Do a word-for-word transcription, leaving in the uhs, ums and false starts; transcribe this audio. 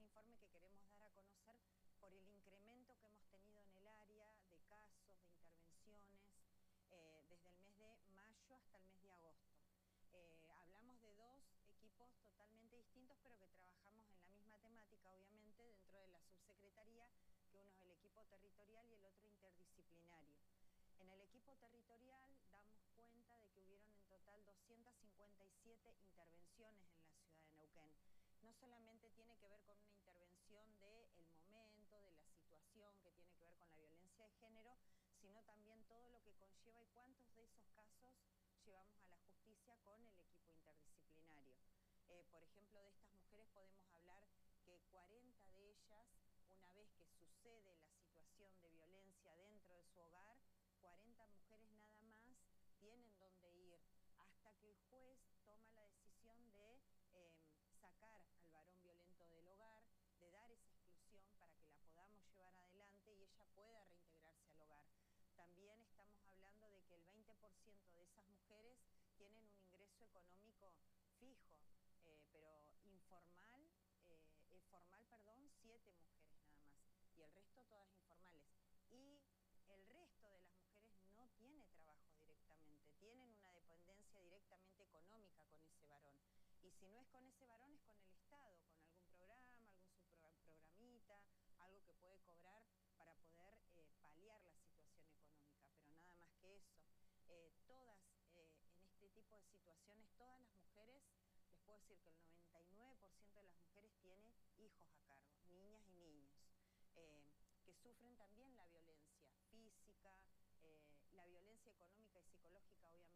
informe que queremos dar a conocer por el incremento que hemos tenido en el área de casos, de intervenciones, eh, desde el mes de mayo hasta el mes de agosto. Eh, hablamos de dos equipos totalmente distintos, pero que trabajamos en la misma temática, obviamente, dentro de la subsecretaría, que uno es el equipo territorial y el otro interdisciplinario. En el equipo territorial damos cuenta de que hubieron en total doscientas cincuenta y siete intervenciones en la ciudad de Neuquén. No solamente tiene que ver con una intervención del momento, de la situación que tiene que ver con la violencia de género, sino también todo lo que conlleva y cuántos de esos casos llevamos a la justicia con el equipo interdisciplinario. Eh, por ejemplo, de estas mujeres podemos hablar que cuarenta de ellas, una vez que sucede la situación de violencia dentro de su hogar, cuarenta mujeres nada más tienen dónde ir hasta que el juez toma la decisión de eh, sacar al varón violento del hogar, de dar esa exclusión para que la podamos llevar adelante y ella pueda reintegrarse al hogar. También estamos hablando de que el veinte por ciento de esas mujeres tienen un ingreso económico fijo, eh, pero informal, eh, eh, formal, perdón, siete mujeres nada más, y el resto todas informales. Y el resto de las mujeres no tiene trabajo directamente, tienen una dependencia directamente económica con ese varón. Y si no es con ese varón, es con el Estado, con algún programa, algún subprogramita, algo que puede cobrar para poder eh, paliar la situación económica, pero nada más que eso. Eh, todas, eh, en este tipo de situaciones, todas las mujeres, les puedo decir que el noventa y nueve por ciento de las mujeres tiene hijos a cargo, niñas y niños. Eh, que sufren también la violencia física, eh, la violencia económica y psicológica, obviamente.